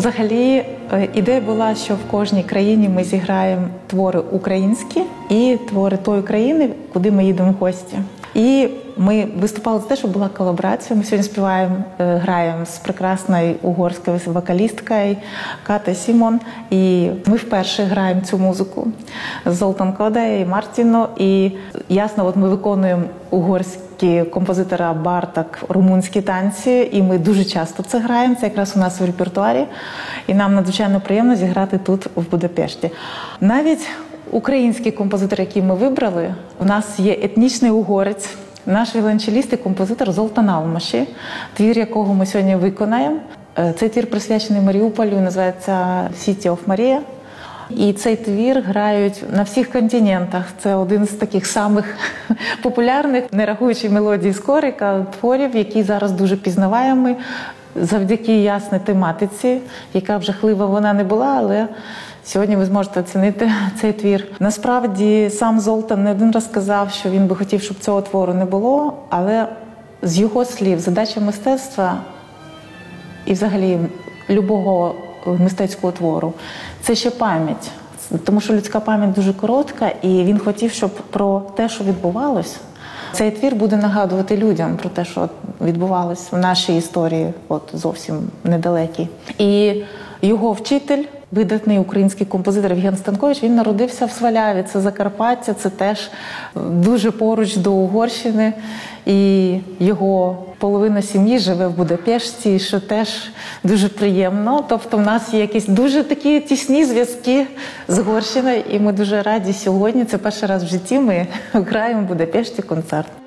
взагалі, ідея була, що в кожній країні ми зіграємо твори українські і твори тої країни, куди ми їдемо в гості. І ми виступали за те, щоб була колаборація. Ми сьогодні співаємо, граємо з прекрасною угорською вокалісткою Катою Сімон. І ми вперше граємо цю музику з Золтан Коде і Мартіно. І ясно, от ми виконуємо угорські композитора Барток, румунські танці, і ми дуже часто це граємо. Це якраз у нас в репертуарі. І нам надзвичайно приємно зіграти тут, в Будапешті. Навіть український композитор, який ми вибрали, у нас є етнічний угорець, наш віолончеліст і композитор Золтан Алмаші, твір якого ми сьогодні виконаємо. Цей твір присвячений Маріуполю, називається «City of Maria». І цей твір грають на всіх континентах. Це один з таких самих популярних, не рахуючи мелодії Скорика, творів, які зараз дуже пізнаваємі завдяки ясній тематиці, яка б жахлива вона не була, але сьогодні ви зможете оцінити цей твір. Насправді, сам Золтан не один раз сказав, що він би хотів, щоб цього твору не було, але з його слів, задача мистецтва і взагалі любого мистецького твору – це ще пам'ять. Тому що людська пам'ять дуже коротка, і він хотів, щоб про те, що відбувалось, цей твір буде нагадувати людям про те, що відбувалось в нашій історії, от зовсім недалекій. І його вчитель, видатний український композитор Євген Станкович, він народився в Сваляві, це Закарпаття, це теж дуже поруч до Угорщини. І його половина сім'ї живе в Будапешті, що теж дуже приємно. Тобто в нас є якісь дуже такі тісні зв'язки з Угорщиною, і ми дуже раді сьогодні. Це перший раз в житті ми граємо в Будапешті концерт.